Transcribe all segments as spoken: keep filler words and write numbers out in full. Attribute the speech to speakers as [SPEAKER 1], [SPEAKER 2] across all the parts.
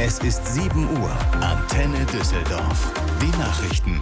[SPEAKER 1] Es ist sieben Uhr. Antenne Düsseldorf. Die Nachrichten.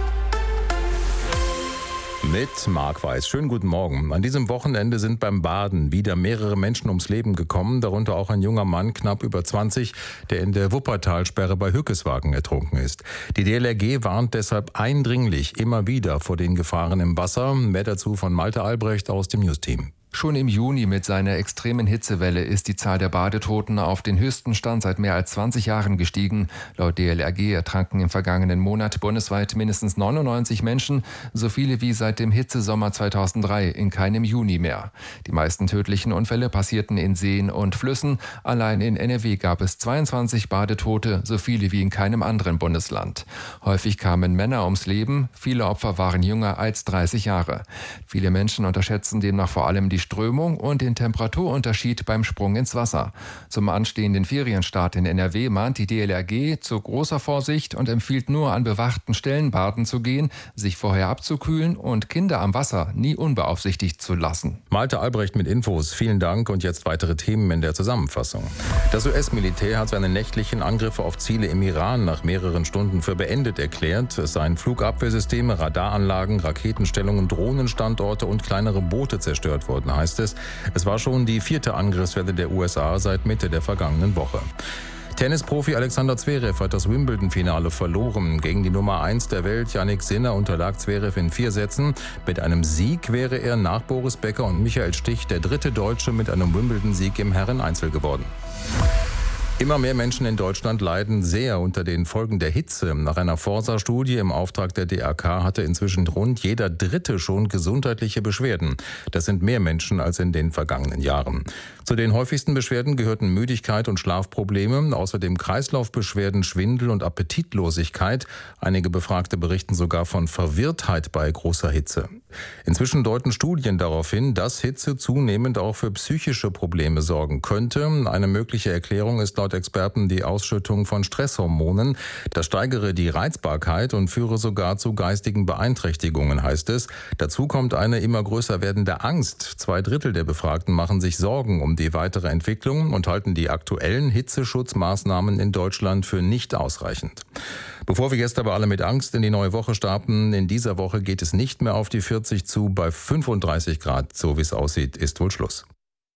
[SPEAKER 2] Mit Marc Weiß. Schönen guten Morgen. An diesem Wochenende sind beim Baden wieder mehrere Menschen ums Leben gekommen, darunter auch ein junger Mann, knapp über zwanzig, der in der Wuppertalsperre bei Hückeswagen ertrunken ist. Die D L R G warnt deshalb eindringlich immer wieder vor den Gefahren im Wasser. Mehr dazu von Malte Albrecht aus dem News-Team.
[SPEAKER 3] Schon im Juni mit seiner extremen Hitzewelle ist die Zahl der Badetoten auf den höchsten Stand seit mehr als zwanzig Jahren gestiegen. Laut D L R G ertranken im vergangenen Monat bundesweit mindestens neunundneunzig Menschen, so viele wie seit dem Hitzesommer zweitausenddrei, in keinem Juni mehr. Die meisten tödlichen Unfälle passierten in Seen und Flüssen. Allein in N R W gab es zweiundzwanzig Badetote, so viele wie in keinem anderen Bundesland. Häufig kamen Männer ums Leben, viele Opfer waren jünger als dreißig Jahre. Viele Menschen unterschätzen demnach vor allem die Strömung und den Temperaturunterschied beim Sprung ins Wasser. Zum anstehenden Ferienstart in N R W mahnt die D L R G zu großer Vorsicht und empfiehlt nur an bewachten Stellen baden zu gehen, sich vorher abzukühlen und Kinder am Wasser nie unbeaufsichtigt zu lassen.
[SPEAKER 2] Malte Albrecht mit Infos. Vielen Dank und jetzt weitere Themen in der Zusammenfassung. Das U S-Militär hat seine nächtlichen Angriffe auf Ziele im Iran nach mehreren Stunden für beendet erklärt. Es seien Flugabwehrsysteme, Radaranlagen, Raketenstellungen, Drohnenstandorte und kleinere Boote zerstört worden, heißt es. Es war schon die vierte Angriffswelle der U S A seit Mitte der vergangenen Woche. Tennisprofi Alexander Zverev hat das Wimbledon-Finale verloren. Gegen die Nummer eins der Welt, Jannik Sinner, unterlag Zverev in vier Sätzen. Mit einem Sieg wäre er nach Boris Becker und Michael Stich der dritte Deutsche mit einem Wimbledon-Sieg im Herren-Einzel geworden. Immer mehr Menschen in Deutschland leiden sehr unter den Folgen der Hitze. Nach einer Forsa-Studie im Auftrag der D R K hatte inzwischen rund jeder Dritte schon gesundheitliche Beschwerden. Das sind mehr Menschen als in den vergangenen Jahren. Zu den häufigsten Beschwerden gehörten Müdigkeit und Schlafprobleme, außerdem Kreislaufbeschwerden, Schwindel und Appetitlosigkeit. Einige Befragte berichten sogar von Verwirrtheit bei großer Hitze. Inzwischen deuten Studien darauf hin, dass Hitze zunehmend auch für psychische Probleme sorgen könnte. Eine mögliche Erklärung ist laut Experten die Ausschüttung von Stresshormonen. Das steigere die Reizbarkeit und führe sogar zu geistigen Beeinträchtigungen, heißt es. Dazu kommt eine immer größer werdende Angst. Zwei Drittel der Befragten machen sich Sorgen um die weitere Entwicklung und halten die aktuellen Hitzeschutzmaßnahmen in Deutschland für nicht ausreichend. Bevor wir jetzt aber alle mit Angst in die neue Woche starten, in dieser Woche geht es nicht mehr auf die vierzig zu. Bei fünfunddreißig Grad, so wie es aussieht, ist wohl Schluss.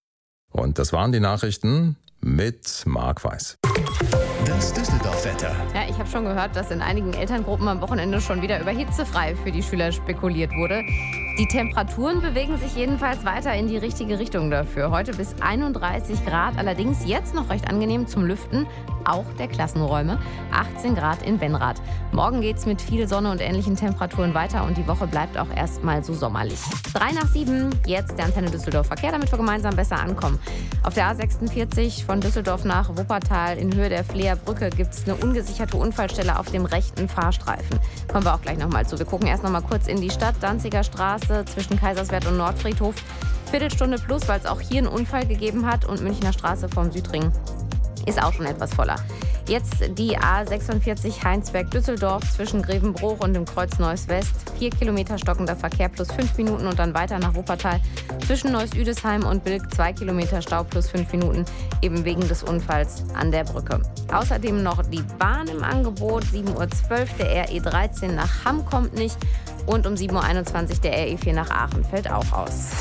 [SPEAKER 2] Und das waren die Nachrichten mit Marc Weiß.
[SPEAKER 1] Das Düsseldorf-Wetter.
[SPEAKER 4] Ja, ich habe schon gehört, dass in einigen Elterngruppen am Wochenende schon wieder über hitzefrei für die Schüler spekuliert wurde. Die Temperaturen bewegen sich jedenfalls weiter in die richtige Richtung dafür. Heute bis einunddreißig Grad, allerdings jetzt noch recht angenehm zum Lüften, auch der Klassenräume. achtzehn Grad in Benrath. Morgen geht's mit viel Sonne und ähnlichen Temperaturen weiter und die Woche bleibt auch erstmal so sommerlich. Drei nach sieben, jetzt der Antenne Düsseldorf Verkehr, damit wir gemeinsam besser ankommen. Auf der A sechsundvierzig von Düsseldorf nach Wuppertal in Höhe der Fleer Brücke gibt es eine ungesicherte Unfallstelle auf dem rechten Fahrstreifen. Kommen wir auch gleich nochmal zu. Wir gucken erst nochmal kurz in die Stadt. Danziger Straße zwischen Kaiserswerth und Nordfriedhof. Viertelstunde plus, weil es auch hier einen Unfall gegeben hat. Und Münchner Straße vom Südring ist auch schon etwas voller. Jetzt die A sechsundvierzig Heinsberg-Düsseldorf zwischen Grevenbruch und dem Kreuz Neuss-West. Vier Kilometer stockender Verkehr plus fünf Minuten und dann weiter nach Wuppertal. Zwischen Neuss-Üdesheim und Bilk zwei Kilometer Stau plus fünf Minuten, eben wegen des Unfalls an der Brücke. Außerdem noch die Bahn im Angebot. sieben Uhr zwölf der R E dreizehn nach Hamm kommt nicht. Und um sieben Uhr einundzwanzig der R E vier nach Aachen fällt auch aus.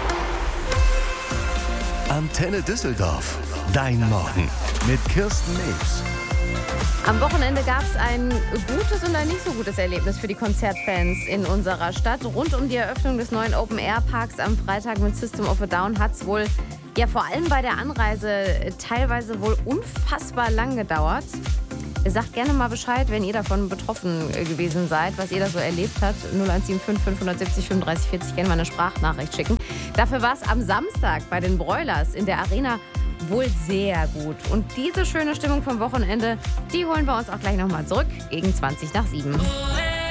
[SPEAKER 1] Antenne Düsseldorf. Dein Morgen mit Kirsten Nebs.
[SPEAKER 4] Am Wochenende gab es ein gutes und ein nicht so gutes Erlebnis für die Konzertfans in unserer Stadt. Rund um die Eröffnung des neuen Open-Air-Parks am Freitag mit System of a Down hat es wohl, ja vor allem bei der Anreise, teilweise wohl unfassbar lang gedauert. Sagt gerne mal Bescheid, wenn ihr davon betroffen gewesen seid, was ihr da so erlebt habt. null eins sieben fünf fünf sieben null fünfunddreißig vierzig, gerne mal eine Sprachnachricht schicken. Dafür war es am Samstag bei den Broilers in der Arena wohl sehr gut. Und diese schöne Stimmung vom Wochenende, die holen wir uns auch gleich nochmal zurück gegen zwanzig nach sieben.